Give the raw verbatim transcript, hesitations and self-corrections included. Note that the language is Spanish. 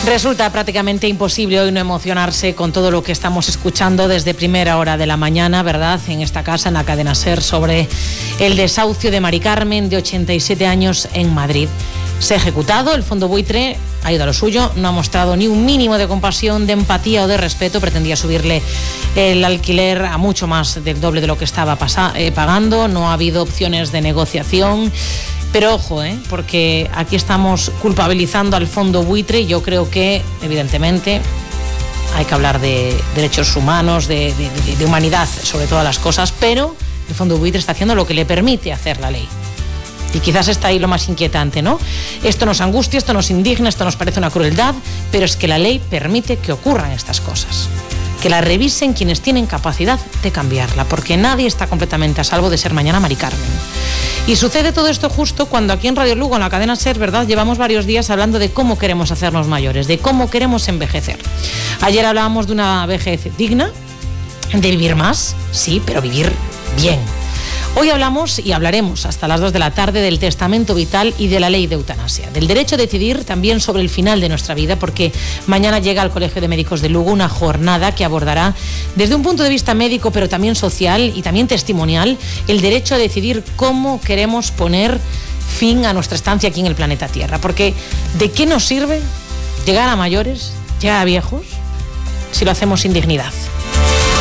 Resulta prácticamente imposible hoy no emocionarse con todo lo que estamos escuchando desde primera hora de la mañana, ¿verdad?, en esta casa, en la cadena SER, sobre el desahucio de Mari Carmen, de ochenta y siete años, en Madrid. Se ha ejecutado, el fondo buitre ha ido a lo suyo, no ha mostrado ni un mínimo de compasión, de empatía o de respeto. Pretendía subirle el alquiler a mucho más del doble de lo que estaba pasa- eh, pagando. No ha habido opciones de negociación. Pero ojo, ¿eh? porque aquí estamos culpabilizando al fondo buitre y yo creo que, evidentemente, hay que hablar de derechos humanos, de, de, de humanidad sobre todas las cosas, pero el fondo buitre está haciendo lo que le permite hacer la ley. Y quizás está ahí lo más inquietante, ¿no? Esto nos angustia, esto nos indigna, esto nos parece una crueldad, pero es que la ley permite que ocurran estas cosas. Que la revisen quienes tienen capacidad de cambiarla, porque nadie está completamente a salvo de ser mañana Mari Carmen. Y sucede todo esto justo cuando aquí en Radio Lugo, en la cadena SER, ¿verdad?, llevamos varios días hablando de cómo queremos hacernos mayores, de cómo queremos envejecer. Ayer hablábamos de una vejez digna, de vivir más, sí, pero vivir bien. Hoy hablamos y hablaremos hasta las dos de la tarde del testamento vital y de la ley de eutanasia, del derecho a decidir también sobre el final de nuestra vida, porque mañana llega al Colegio de Médicos de Lugo una jornada que abordará desde un punto de vista médico, pero también social y también testimonial, el derecho a decidir cómo queremos poner fin a nuestra estancia aquí en el planeta Tierra. Porque ¿de qué nos sirve llegar a mayores, llegar a viejos, si lo hacemos sin dignidad?